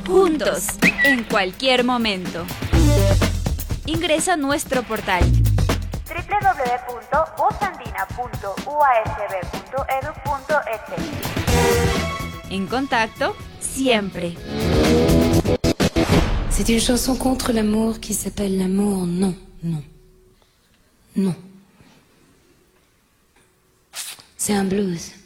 juntos, en cualquier momento. Ingresa a nuestro portal www.vozandina.usb.edu.es. En contacto siempre. C'est une chanson contre l'amour qui s'appelle L'amour, non, non, non. C'est un blues.